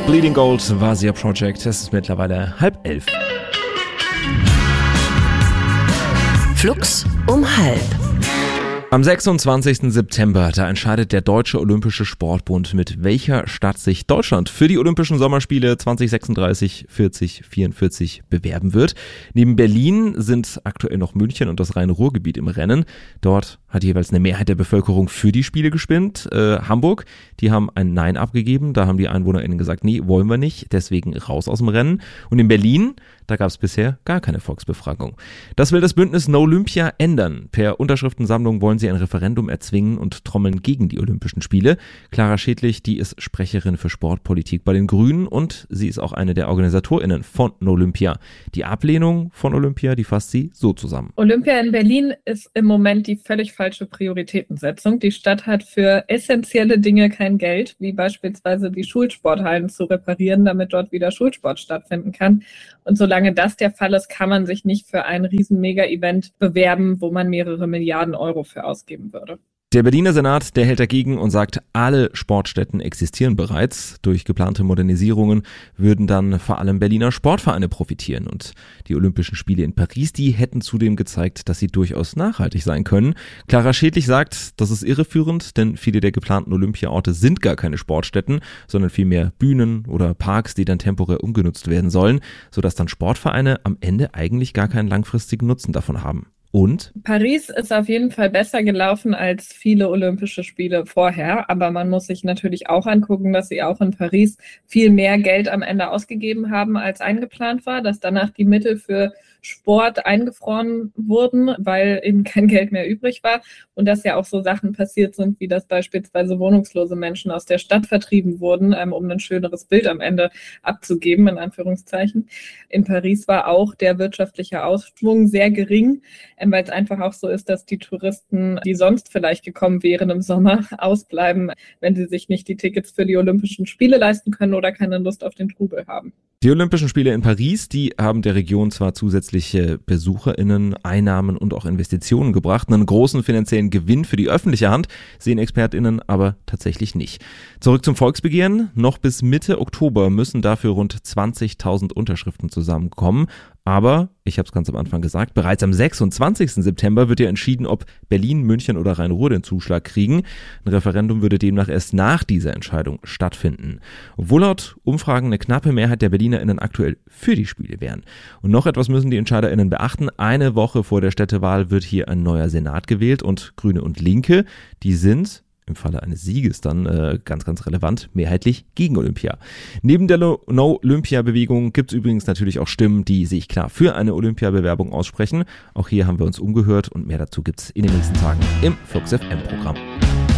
Bleeding Gold, Vasia Project. Es ist mittlerweile 10:30. Flux um 12:30. Am 26. September, da entscheidet der Deutsche Olympische Sportbund, mit welcher Stadt sich Deutschland für die Olympischen Sommerspiele 2036, 40, 44 bewerben wird. Neben Berlin sind aktuell noch München und das Rhein-Ruhr-Gebiet im Rennen. Dort hat jeweils eine Mehrheit der Bevölkerung für die Spiele gestimmt. Hamburg, die haben ein Nein abgegeben. Da haben die EinwohnerInnen gesagt, nee, wollen wir nicht, deswegen raus aus dem Rennen. Und in Berlin, da gab es bisher gar keine Volksbefragung. Das will das Bündnis No Olympia ändern. Per Unterschriftensammlung wollen sie ein Referendum erzwingen und trommeln gegen die Olympischen Spiele. Clara Schädlich, die ist Sprecherin für Sportpolitik bei den Grünen und sie ist auch eine der OrganisatorInnen von No Olympia. Die Ablehnung von Olympia, die fasst sie so zusammen. Olympia in Berlin ist im Moment die völlig falsche Prioritätensetzung. Die Stadt hat für essentielle Dinge kein Geld, wie beispielsweise die Schulsporthallen zu reparieren, damit dort wieder Schulsport stattfinden kann. Und solange das der Fall ist, kann man sich nicht für ein riesen Mega-Event bewerben, wo man mehrere Milliarden Euro für ausgeben würde. Der Berliner Senat, der hält dagegen und sagt, alle Sportstätten existieren bereits. Durch geplante Modernisierungen würden dann vor allem Berliner Sportvereine profitieren. Und die Olympischen Spiele in Paris, die hätten zudem gezeigt, dass sie durchaus nachhaltig sein können. Clara Schädlich sagt, das ist irreführend, denn viele der geplanten Olympiaorte sind gar keine Sportstätten, sondern vielmehr Bühnen oder Parks, die dann temporär umgenutzt werden sollen, sodass dann Sportvereine am Ende eigentlich gar keinen langfristigen Nutzen davon haben. Und? Paris ist auf jeden Fall besser gelaufen als viele Olympische Spiele vorher, aber man muss sich natürlich auch angucken, dass sie auch in Paris viel mehr Geld am Ende ausgegeben haben, als eingeplant war, dass danach die Mittel für Sport eingefroren wurden, weil eben kein Geld mehr übrig war und dass ja auch so Sachen passiert sind, wie dass beispielsweise wohnungslose Menschen aus der Stadt vertrieben wurden, um ein schöneres Bild am Ende abzugeben, in Anführungszeichen. In Paris war auch der wirtschaftliche Aufschwung sehr gering, weil es einfach auch so ist, dass die Touristen, die sonst vielleicht gekommen wären im Sommer, ausbleiben, wenn sie sich nicht die Tickets für die Olympischen Spiele leisten können oder keine Lust auf den Trubel haben. Die Olympischen Spiele in Paris, die haben der Region zwar zusätzliche BesucherInnen, Einnahmen und auch Investitionen gebracht. Einen großen finanziellen Gewinn für die öffentliche Hand sehen ExpertInnen aber tatsächlich nicht. Zurück zum Volksbegehren. Noch bis Mitte Oktober müssen dafür rund 20.000 Unterschriften zusammenkommen. Aber, ich habe es ganz am Anfang gesagt, bereits am 26. September wird ja entschieden, ob Berlin, München oder Rhein-Ruhr den Zuschlag kriegen. Ein Referendum würde demnach erst nach dieser Entscheidung stattfinden. Obwohl laut Umfragen eine knappe Mehrheit der BerlinerInnen aktuell für die Spiele wären. Und noch etwas müssen die EntscheiderInnen beachten. Eine Woche vor der Städtewahl wird hier ein neuer Senat gewählt und Grüne und Linke, die sind im Falle eines Sieges dann ganz, ganz relevant, mehrheitlich gegen Olympia. Neben der No-Olympia-Bewegung gibt es übrigens natürlich auch Stimmen, die sich klar für eine Olympia-Bewerbung aussprechen. Auch hier haben wir uns umgehört und mehr dazu gibt es in den nächsten Tagen im Flux FM-Programm.